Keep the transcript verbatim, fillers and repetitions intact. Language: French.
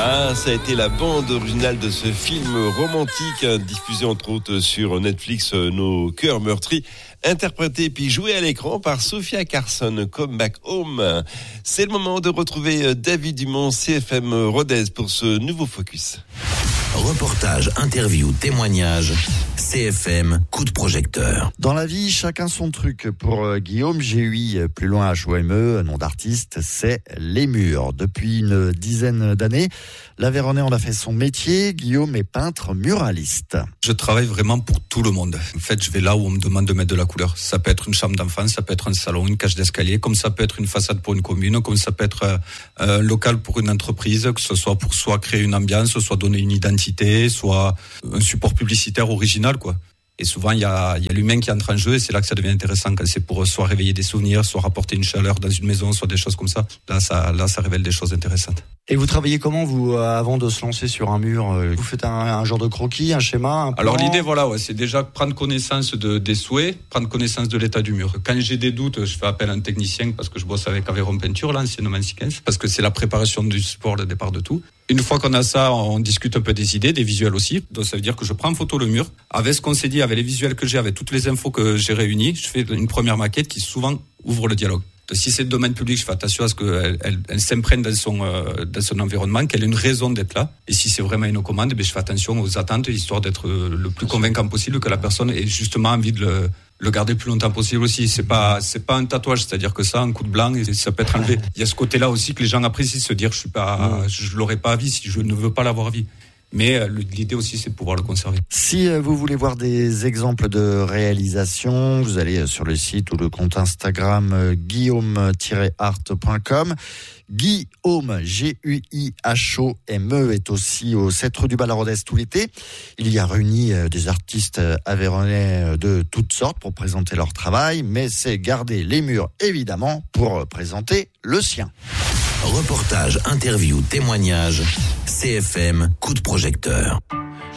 Ah, ça a été la bande originale de ce film romantique, hein, diffusé entre autres sur Netflix, euh, Nos cœurs meurtris, interprété puis joué à l'écran par Sofia Carson, Come Back Home. C'est le moment de retrouver David Dumont, C F M Rodez, pour ce nouveau focus. Reportage, interview, témoignage, C F M, coup de projecteur. Dans la vie, chacun son truc. Pour euh, Guillaume G U I, plus loin H O M E, nom d'artiste, c'est les murs. Depuis une dizaine d'années, l'Aveyronais en a fait son métier. Guillaume est peintre muraliste. Je travaille vraiment pour tout le monde. En fait, je vais là où on me demande de mettre de la couleur. Ça peut être une chambre d'enfant, ça peut être un salon, une cage d'escalier, comme ça peut être une façade pour une commune, comme ça peut être euh, un local pour une entreprise, que ce soit pour soit créer une ambiance, soit donner une identité, soit un support publicitaire original, quoi. Et souvent, il y a, il y a l'humain qui entre en jeu et c'est là que ça devient intéressant, quand c'est pour soit réveiller des souvenirs, soit rapporter une chaleur dans une maison, soit des choses comme ça. Là, ça, là, ça révèle des choses intéressantes. Et vous travaillez comment, vous, avant de se lancer sur un mur? Vous faites un, un genre de croquis, un schéma, un plan? Alors l'idée, voilà, ouais, c'est déjà prendre connaissance de, des souhaits, prendre connaissance de l'état du mur. Quand j'ai des doutes, je fais appel à un technicien parce que je bosse avec Aveyron Peinture, l'anciennement Siquens, parce que c'est la préparation du support, le départ de tout. Une fois qu'on a ça, on discute un peu des idées, des visuels aussi. Donc ça veut dire que je prends en photo le mur. Avec ce qu'on s'est dit, avec les visuels que j'ai, avec toutes les infos que j'ai réunies, je fais une première maquette qui souvent ouvre le dialogue. Donc, si c'est le domaine public, je fais attention à ce qu'elle elle, elle s'imprègne dans son, euh, dans son environnement, qu'elle ait une raison d'être là. Et si c'est vraiment une commande, ben, je fais attention aux attentes, histoire d'être le plus convaincant possible, que la personne ait justement envie de le, le garder le plus longtemps possible aussi. C'est pas, c'est pas un tatouage, c'est-à-dire que ça, un coup de blanc, et ça peut être enlevé. Il y a ce côté-là aussi que les gens apprécient, se dire, je suis pas, je l'aurais pas à vie si je ne veux pas l'avoir à vie. Mais l'idée aussi, c'est de pouvoir le conserver. Si vous voulez voir des exemples de réalisation, vous allez sur le site ou le compte Instagram guillaume tiret art point com. Guillaume, G U I H O M E, est aussi au sept rue du Bal à Rodez tout l'été. Il y a réuni des artistes aveyronnais de toutes sortes pour présenter leur travail, mais c'est garder les murs, évidemment, pour présenter le sien. Reportage, interview, témoignage, C F M, coup de projecteur.